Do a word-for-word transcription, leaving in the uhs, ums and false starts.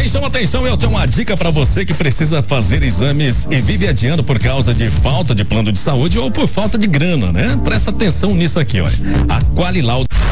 Atenção, atenção, eu tenho uma dica pra você que precisa fazer exames e vive adiando por causa de falta de plano de saúde ou por falta de grana, né? Presta atenção nisso aqui, olha. A Qualilau